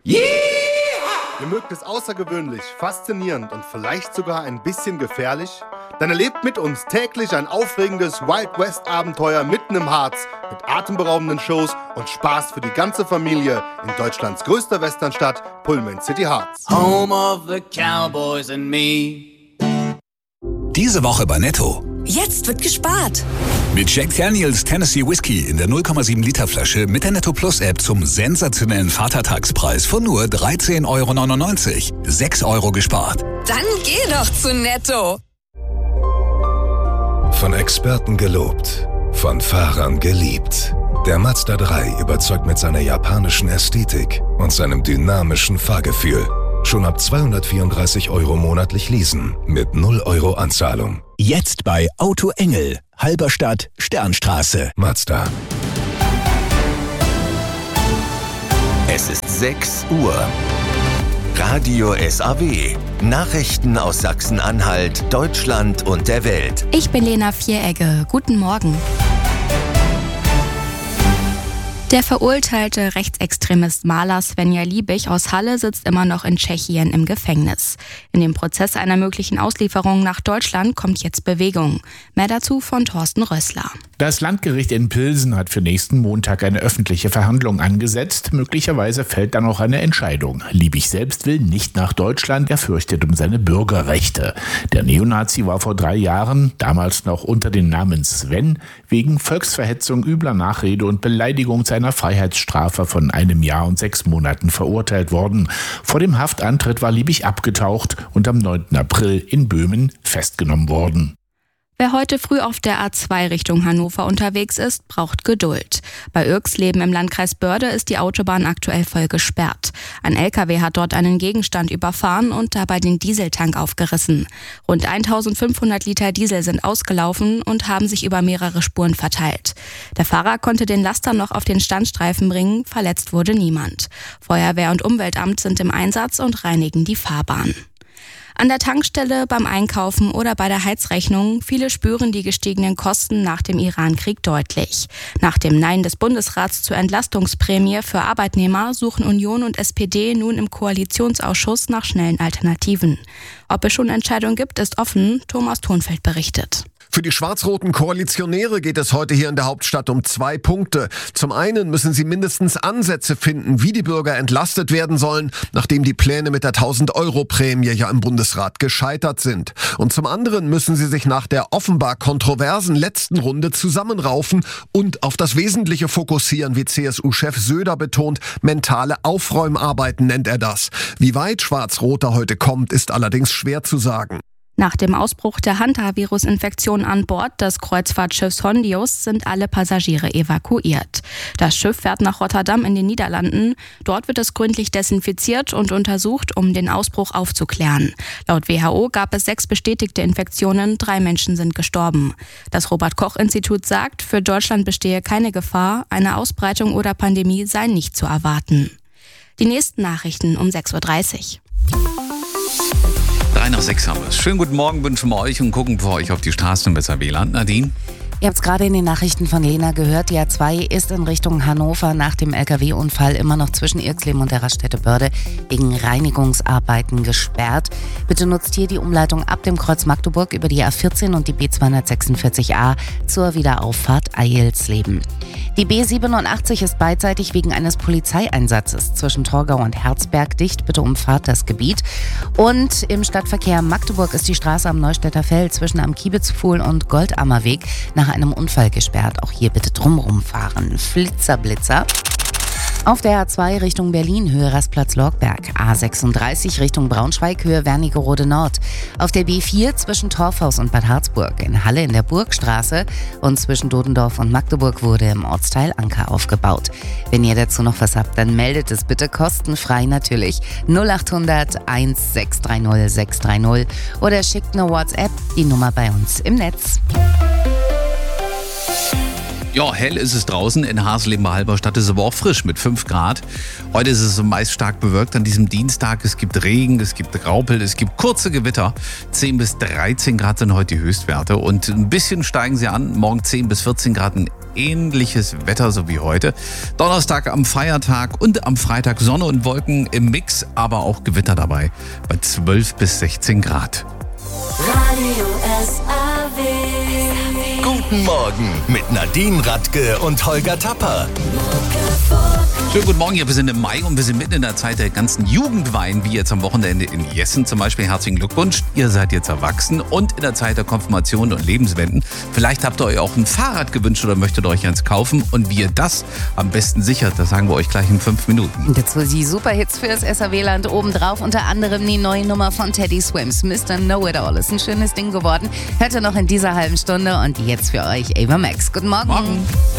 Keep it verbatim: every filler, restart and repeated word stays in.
Yeah! Ihr mögt es außergewöhnlich, faszinierend und vielleicht sogar ein bisschen gefährlich? Dann erlebt mit uns täglich ein aufregendes Wild West Abenteuer mitten im Harz mit atemberaubenden Shows und Spaß für die ganze Familie in Deutschlands größter Westernstadt, Pullman City Harz. Home of the Cowboys and me. Diese Woche bei Netto. Jetzt wird gespart. Mit Jack Daniels Tennessee Whiskey in der null Komma sieben Liter Flasche mit der Netto Plus App zum sensationellen Vatertagspreis von nur dreizehn Euro neunundneunzig. sechs Euro gespart. Dann geh doch zu Netto. Von Experten gelobt, von Fahrern geliebt. Der Mazda drei überzeugt mit seiner japanischen Ästhetik und seinem dynamischen Fahrgefühl. Schon ab zweihundertvierunddreißig Euro monatlich leasen mit null Euro Anzahlung. Jetzt bei Auto Engel, Halberstadt, Sternstraße. Mazda. Es ist sechs Uhr. Radio S A W. Nachrichten aus Sachsen-Anhalt, Deutschland und der Welt. Ich bin Lena Vieregge. Guten Morgen. Der verurteilte Rechtsextremist Maler Svenja Liebig aus Halle sitzt immer noch in Tschechien im Gefängnis. In dem Prozess einer möglichen Auslieferung nach Deutschland kommt jetzt Bewegung. Mehr dazu von Thorsten Rössler. Das Landgericht in Pilsen hat für nächsten Montag eine öffentliche Verhandlung angesetzt. Möglicherweise fällt dann auch eine Entscheidung. Liebig selbst will nicht nach Deutschland, er fürchtet um seine Bürgerrechte. Der Neonazi war vor drei Jahren, damals noch unter dem Namen Sven, wegen Volksverhetzung, übler Nachrede und Beleidigung zu einer Freiheitsstrafe von einem Jahr und sechs Monaten verurteilt worden. Vor dem Haftantritt war Liebig abgetaucht und am neunten April in Böhmen festgenommen worden. Wer heute früh auf der A zwei Richtung Hannover unterwegs ist, braucht Geduld. Bei Irxleben im Landkreis Börde ist die Autobahn aktuell voll gesperrt. Ein L K W hat dort einen Gegenstand überfahren und dabei den Dieseltank aufgerissen. Rund eintausendfünfhundert Liter Diesel sind ausgelaufen und haben sich über mehrere Spuren verteilt. Der Fahrer konnte den Laster noch auf den Standstreifen bringen, verletzt wurde niemand. Feuerwehr und Umweltamt sind im Einsatz und reinigen die Fahrbahn. An der Tankstelle, beim Einkaufen oder bei der Heizrechnung, viele spüren die gestiegenen Kosten nach dem Iran-Krieg deutlich. Nach dem Nein des Bundesrats zur Entlastungsprämie für Arbeitnehmer suchen Union und S P D nun im Koalitionsausschuss nach schnellen Alternativen. Ob es schon Entscheidungen gibt, ist offen, Thomas Thonfeld berichtet. Für die schwarz-roten Koalitionäre geht es heute hier in der Hauptstadt um zwei Punkte. Zum einen müssen sie mindestens Ansätze finden, wie die Bürger entlastet werden sollen, nachdem die Pläne mit der tausend-Euro-Prämie ja im Bundesrat gescheitert sind. Und zum anderen müssen sie sich nach der offenbar kontroversen letzten Runde zusammenraufen und auf das Wesentliche fokussieren, wie C S U-Chef Söder betont. Mentale Aufräumarbeiten nennt er das. Wie weit Schwarz-Rot heute kommt, ist allerdings schwer zu sagen. Nach dem Ausbruch der Hantavirus-Infektion an Bord des Kreuzfahrtschiffs Hondius sind alle Passagiere evakuiert. Das Schiff fährt nach Rotterdam in den Niederlanden. Dort wird es gründlich desinfiziert und untersucht, um den Ausbruch aufzuklären. Laut W H O gab es sechs bestätigte Infektionen, drei Menschen sind gestorben. Das Robert-Koch-Institut sagt, für Deutschland bestehe keine Gefahr, eine Ausbreitung oder Pandemie sei nicht zu erwarten. Die nächsten Nachrichten um sechs Uhr dreißig. Drei nach sechs haben wir es. Schönen guten Morgen wünschen wir euch und gucken für euch auf die Straßen im Besser W L A N. Nadine? Ihr habt es gerade in den Nachrichten von Lena gehört. Die A zwei ist in Richtung Hannover nach dem L K W-Unfall immer noch zwischen Irxleben und der Raststätte Börde wegen Reinigungsarbeiten gesperrt. Bitte nutzt hier die Umleitung ab dem Kreuz Magdeburg über die A vierzehn und die B zweihundertsechsundvierzig A zur Wiederauffahrt Eilsleben. Die B siebenundachtzig ist beidseitig wegen eines Polizeieinsatzes zwischen Torgau und Herzberg dicht. Bitte umfahrt das Gebiet. Und im Stadtverkehr Magdeburg ist die Straße am Neustädter Feld zwischen am Kiebitzpfuhl und Goldammerweg nach einem Unfall gesperrt. Auch hier bitte drumrum fahren. Flitzer, Blitzer. Auf der A zwei Richtung Berlin, Höhe Rastplatz Lorgberg. A sechsunddreißig Richtung Braunschweig, Höhe Wernigerode Nord. Auf der B vier zwischen Torfhaus und Bad Harzburg. In Halle in der Burgstraße. Und zwischen Dodendorf und Magdeburg wurde im Ortsteil Anker aufgebaut. Wenn ihr dazu noch was habt, dann meldet es bitte kostenfrei natürlich. null achthundert eins sechs drei null sechs drei null oder schickt eine WhatsApp, die Nummer bei uns im Netz. Ja, hell ist es draußen. In Hasleben bei Halberstadt ist es aber auch frisch mit fünf Grad. Heute ist es meist stark bewölkt an diesem Dienstag. Es gibt Regen, es gibt Graupel, es gibt kurze Gewitter. zehn bis dreizehn Grad sind heute die Höchstwerte und ein bisschen steigen sie an. Morgen zehn bis vierzehn Grad in ähnliches Wetter so wie heute. Donnerstag am Feiertag und am Freitag Sonne und Wolken im Mix, aber auch Gewitter dabei bei zwölf bis sechzehn Grad. Radio S A W. Guten Morgen mit Nadine Radke und Holger Tapper. Schönen guten Morgen, ja, wir sind im Mai und wir sind mitten in der Zeit der ganzen Jugendweihen, wie jetzt am Wochenende in Jessen zum Beispiel. Herzlichen Glückwunsch, ihr seid jetzt erwachsen und in der Zeit der Konfirmation und Lebenswenden. Vielleicht habt ihr euch auch ein Fahrrad gewünscht oder möchtet euch eins kaufen und wie ihr das am besten sichert, das sagen wir euch gleich in fünf Minuten. Und dazu die Superhits fürs S A W-Land obendrauf, unter anderem die neue Nummer von Teddy Swims, Mister Know-It-All. Ist ein schönes Ding geworden. Hört ihr noch in dieser halben Stunde und jetzt für euch Ava Max. Guten Morgen. Morgen.